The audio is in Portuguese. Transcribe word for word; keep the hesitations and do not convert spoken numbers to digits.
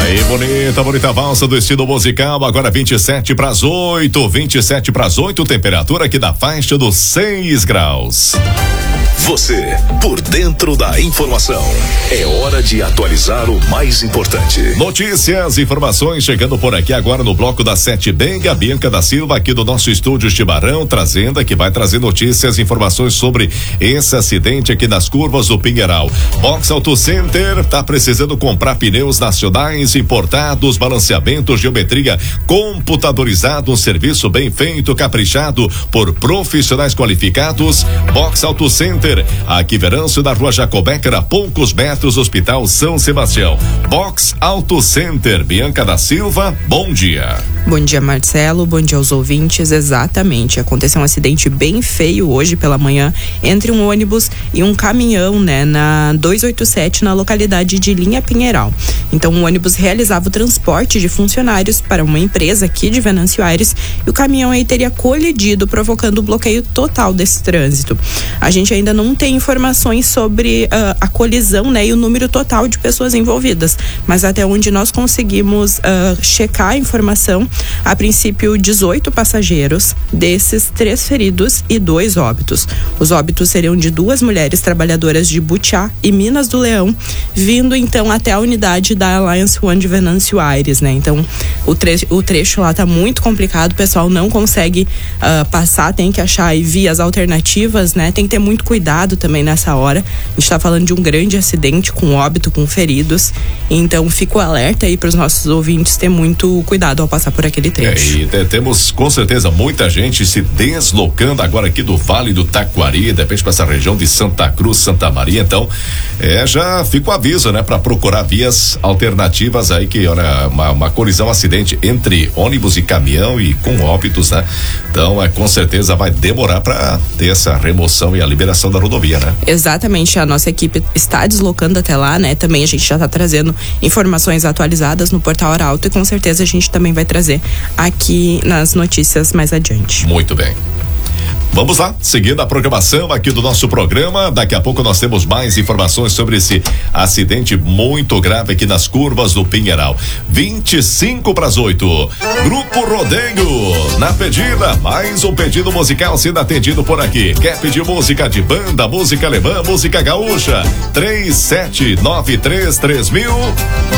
Aí, bonita, bonita valsa do estilo musical, agora vinte e sete para as oito, vinte e sete para as oito, temperatura aqui da faixa dos seis graus. Você, por dentro da informação. É hora de atualizar o mais importante. Notícias, informações chegando por aqui agora no bloco da Sete Benga, Bianca da Silva aqui do nosso estúdio Chimarrão, trazendo que vai trazer notícias, informações sobre esse acidente aqui nas curvas do Pinheiral. Box Auto Center tá precisando comprar pneus nacionais, importados, balanceamento, geometria computadorizado, um serviço bem feito, caprichado por profissionais qualificados. Box Auto Center, aqui Verâncio, da Rua Jacobecker, a poucos metros, Hospital São Sebastião. Box Auto Center, Bianca da Silva, bom dia. Bom dia, Marcelo, bom dia aos ouvintes. Exatamente, aconteceu um acidente bem feio hoje pela manhã entre um ônibus e um caminhão, né, na duzentos e oitenta e sete, na localidade de Linha Pinheiral. Então, o ônibus realizava o transporte de funcionários para uma empresa aqui de Venâncio Aires e o caminhão aí teria colidido, provocando o bloqueio total desse trânsito. A gente ainda não tem informações sobre uh, a colisão, né, e o número total de pessoas envolvidas, mas até onde nós conseguimos uh, checar a informação, a princípio dezoito passageiros, desses três feridos e dois óbitos. Os óbitos seriam de duas mulheres trabalhadoras de Butiá e Minas do Leão, vindo então até a unidade da Alliance One de Venâncio Aires, né? Então o trecho, o trecho lá tá muito complicado, o pessoal não consegue uh, passar, tem que achar aí vias alternativas, né? Tem que ter muito cuidado também nessa hora. A gente tá falando de um grande acidente com óbito, com feridos, então fico alerta aí para os nossos ouvintes ter muito cuidado ao passar por aquele trecho. É, e te, temos com certeza muita gente se deslocando agora aqui do Vale do Taquari, de repente para essa região de Santa Cruz, Santa Maria, então é, já fica o aviso, né, para procurar vias alternativas aí, que olha, uma, uma colisão, um acidente entre ônibus e caminhão e com óbitos, né? Então, é, com certeza vai demorar para ter essa remoção e a liberação da rodovia, né? Exatamente, a nossa equipe está deslocando até lá, né? Também a gente já está trazendo informações atualizadas no Portal Arauto e com certeza a gente também vai trazer aqui nas notícias mais adiante. Muito bem. Vamos lá, seguindo a programação aqui do nosso programa, daqui a pouco nós temos mais informações sobre esse acidente muito grave aqui nas curvas do Pinheiral. vinte e cinco para as oito. Grupo Rodeio, na pedida, mais um pedido musical sendo atendido por aqui. Quer pedir música de banda, música alemã, música gaúcha? três sete nove três três mil.